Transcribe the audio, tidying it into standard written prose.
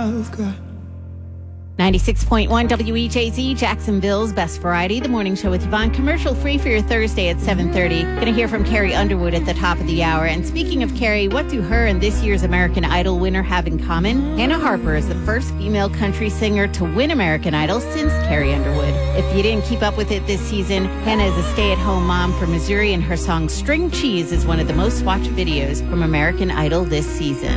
I've got. 96.1 WEJZ, Jacksonville's Best Variety, the morning show with Yvonne, commercial free for your Thursday at 7:30. Going to hear from Carrie Underwood at the top of the hour. And speaking of Carrie, what do her and this year's American Idol winner have in common? Hannah Harper is the first female country singer to win American Idol since Carrie Underwood. If you didn't keep up with it this season, Hannah is a stay-at-home mom from Missouri, and her song String Cheese is one of the most watched videos from American Idol this season.